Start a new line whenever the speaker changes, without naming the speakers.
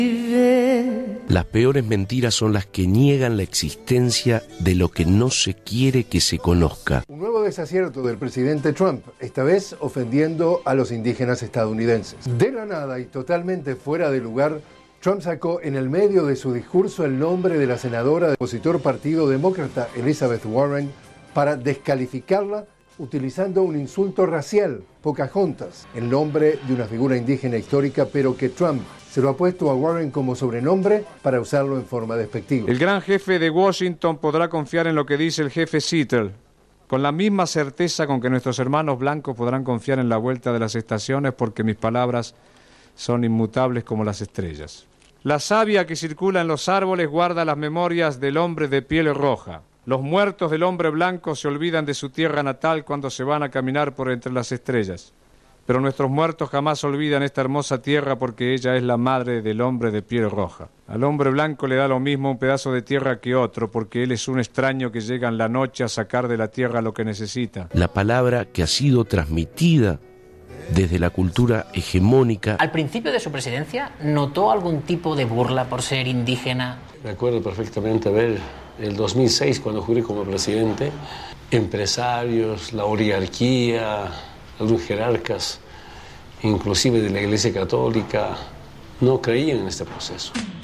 Las peores mentiras son las que niegan la existencia de lo que no se quiere que se conozca.
Un nuevo desacierto del presidente Trump, esta vez ofendiendo a los indígenas estadounidenses. De la nada y totalmente fuera de lugar, Trump sacó en el medio de su discurso el nombre de la senadora del opositor Partido Demócrata, Elizabeth Warren, para descalificarla utilizando un insulto racial, Pocahontas, el nombre de una figura indígena histórica, pero que Trump se lo ha puesto a Warren como sobrenombre para usarlo en forma despectiva.
El gran jefe de Washington podrá confiar en lo que dice el jefe Seattle, con la misma certeza con que nuestros hermanos blancos podrán confiar en la vuelta de las estaciones, porque mis palabras son inmutables como las estrellas. La savia que circula en los árboles guarda las memorias del hombre de piel roja. Los muertos del hombre blanco se olvidan de su tierra natal cuando se van a caminar por entre las estrellas. Pero nuestros muertos jamás olvidan esta hermosa tierra, porque ella es la madre del hombre de piel roja. Al hombre blanco le da lo mismo un pedazo de tierra que otro, porque él es un extraño que llega en la noche a sacar de la tierra lo que necesita.
La palabra que ha sido transmitida desde la cultura hegemónica.
Al principio de su presidencia, ¿notó algún tipo de burla por ser indígena?
Recuerdo perfectamente ver el 2006, cuando juré como presidente, empresarios, la oligarquía, algunos jerarcas, inclusive de la Iglesia Católica, no creían en este proceso.